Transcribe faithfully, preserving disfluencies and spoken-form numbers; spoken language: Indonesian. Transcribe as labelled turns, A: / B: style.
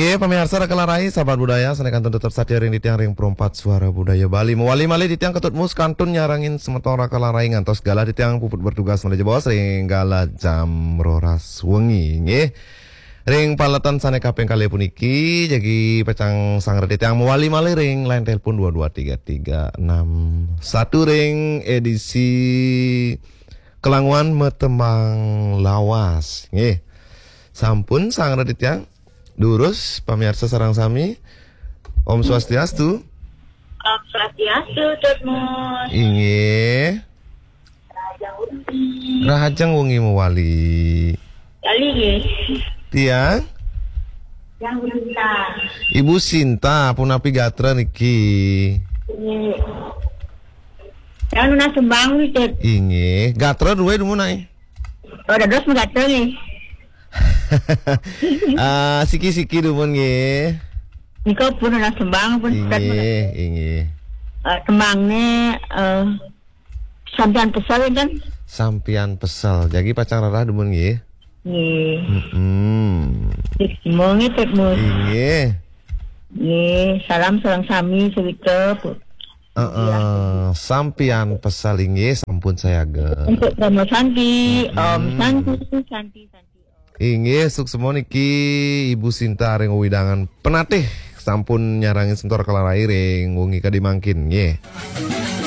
A: Nggih, pamirsa kelarai sahabat budaya sanekan tetep satia ring di tiang ring perempat suara budaya Bali. Mewali malih di tiang ketut mus kantun nyarangin semetora kelarai ngantos gala di tiang puput bertugas menuju bos ring gala jam roras wengi nggih. Ring paletan saneka peng kali puniki jadi pecang sang di tiang mewali malih ring line telepon dua dua tiga tiga enam satu ring edisi Kelanguan Metembang Lawas nggih. Sampun sang di tiang Durus, pamirsa sarang sami, Om Swastiastu.
B: Om Swastiastu, Tutmus.
A: Inge.
B: Rahajang Wengi.
A: Rahajang Wengi mewali.
B: Kali guys.
A: Tiang.
B: Yang Sinta.
A: Ibu Sinta, punapi gatra niki.
B: Yang nuna sembang nih, Tut.
A: Inge, gatra dua dulu nai.
B: Oh, ada dos menggatra nih.
A: Ah, siki-siki dumun nggih.
B: Niko pun ana sembang pun
A: Inge, inge.
B: Uh, sembangnya uh, sampean pesel kan?
A: Sampian pesel. Jadi pacang rarah dumun nggih.
B: Nggih.
A: Heeh.
B: Semonge Tutmus.
A: Inge.
B: Nggih, salam sareng sami sewita.
A: Heeh, sampian pesel inggih sampun saya ge.
B: Untuk Romo Santi, Om Santi, Santi, Santi.
A: Inggih sukses niki Ibu Sinta ring widangan penatih sampun nyarangin sentor kelarai ring wengi kadimangkin nggih.